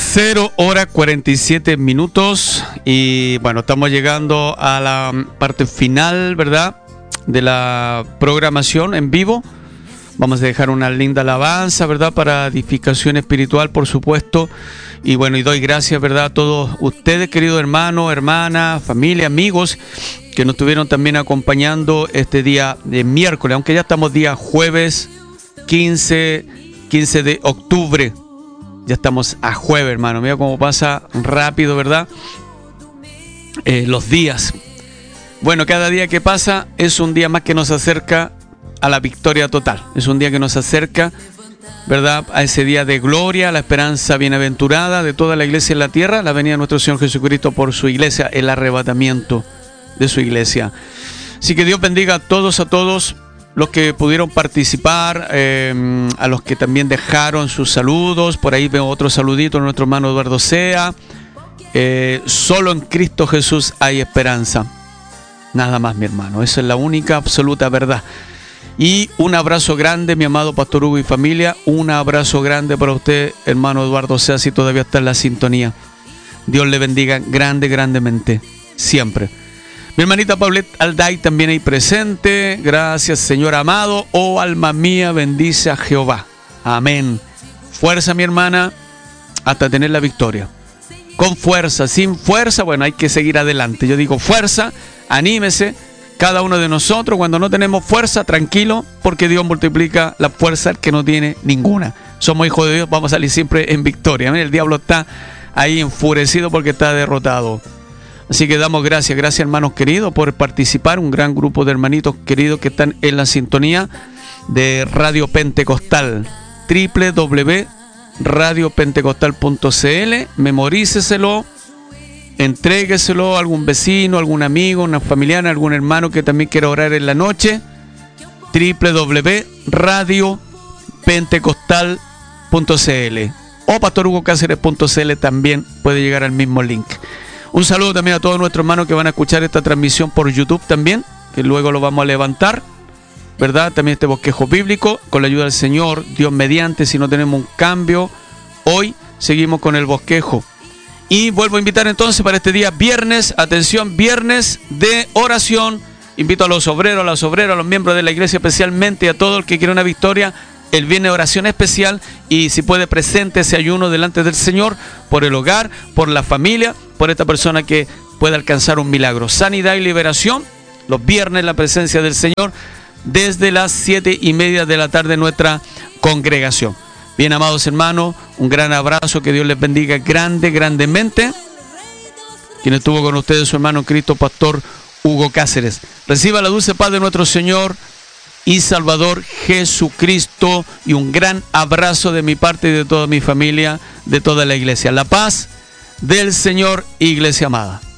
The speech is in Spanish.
0:47 y bueno, estamos llegando a la parte final, ¿verdad?, de la programación en vivo. Vamos a dejar una linda alabanza, ¿verdad?, para edificación espiritual, por supuesto. Y bueno, y doy gracias, ¿verdad?, a todos ustedes, queridos hermanos, hermanas, familia, amigos, que nos estuvieron también acompañando este día de miércoles, aunque ya estamos día jueves 15 de octubre. Ya estamos a jueves, hermano. Mira cómo pasa rápido, ¿verdad? Los días. Bueno, cada día que pasa es un día más que nos acerca a la victoria total. Es un día que nos acerca, ¿verdad?, a ese día de gloria, la esperanza bienaventurada de toda la iglesia en la tierra, la venida de nuestro Señor Jesucristo por su iglesia, el arrebatamiento de su iglesia. Así que Dios bendiga a todos los que pudieron participar, a los que también dejaron sus saludos. Por ahí veo otro saludito, nuestro hermano Eduardo Sea. Solo en Cristo Jesús hay esperanza. Nada más, mi hermano. Esa es la única, absoluta verdad. Y un abrazo grande, mi amado Pastor Hugo y familia. Un abrazo grande para usted, hermano Eduardo Sea, si todavía está en la sintonía. Dios le bendiga grandemente, siempre. Mi hermanita Paulette Alday también ahí presente. Gracias, Señor amado. Oh, alma mía, bendice a Jehová. Amén. Fuerza, mi hermana, hasta tener la victoria. Con fuerza, sin fuerza, bueno, hay que seguir adelante. Yo digo fuerza, anímese. Cada uno de nosotros, cuando no tenemos fuerza, tranquilo, porque Dios multiplica la fuerza que no tiene ninguna. Somos hijos de Dios, vamos a salir siempre en victoria. Mira, el diablo está ahí enfurecido porque está derrotado. Así que damos gracias hermanos queridos por participar, un gran grupo de hermanitos queridos que están en la sintonía de Radio Pentecostal, www.radiopentecostal.cl. Memoríceselo, entrégueselo a algún vecino, algún amigo, una familiar, algún hermano que también quiera orar en la noche. www.radiopentecostal.cl o pastorhugocáceres.cl también puede llegar al mismo link. Un saludo también a todos nuestros hermanos que van a escuchar esta transmisión por YouTube también, que luego lo vamos a levantar, ¿verdad? También este bosquejo bíblico, con la ayuda del Señor, Dios mediante, si no tenemos un cambio, hoy seguimos con el bosquejo. Y vuelvo a invitar entonces para este día viernes, atención, viernes de oración. Invito a los obreros, a las obreras, a los miembros de la iglesia especialmente, a todo el que quiera una victoria, el viernes de oración especial, y si puede presente ese ayuno delante del Señor, por el hogar, por la familia, por esta persona que pueda alcanzar un milagro. Sanidad y liberación, los viernes la presencia del Señor, desde las 7:30 de la tarde en nuestra congregación. Bien, amados hermanos, un gran abrazo, que Dios les bendiga grandemente. Quien estuvo con ustedes, su hermano en Cristo, Pastor Hugo Cáceres. Reciba la dulce paz de nuestro Señor y Salvador Jesucristo, y un gran abrazo de mi parte y de toda mi familia, de toda la iglesia. La paz del Señor, iglesia amada.